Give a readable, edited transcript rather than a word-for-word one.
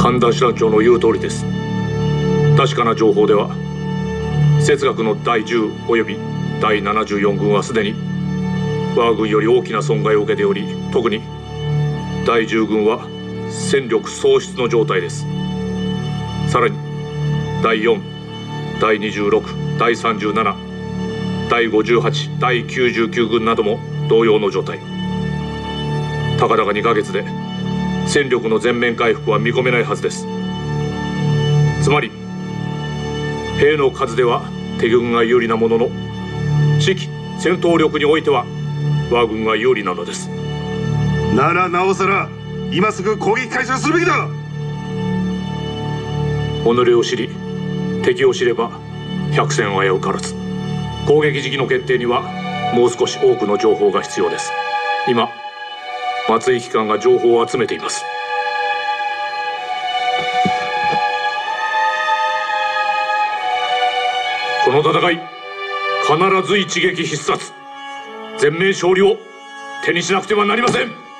神田師団長の言う通りです。確かな情報では節学の第10および第74軍はすでに我が軍より大きな損害を受けており、特に第10軍は戦力喪失の状態です。さらに第4、第26、第37、第58、第99軍なども同様の状態。たかだか2ヶ月で戦力の全面回復は見込めないはずです。つまり兵の数では敵軍が有利なものの、指揮戦闘力においては我が軍が有利なのです。 ならなおさら今すぐ攻撃開始するべきだ。 己を知り敵を知れば百戦危うからず。攻撃時期の決定にはもう少し多くの情報が必要です。今松井機関が情報を集めています。この戦い必ず一撃必殺、全面勝利を手にしなくてはなりません。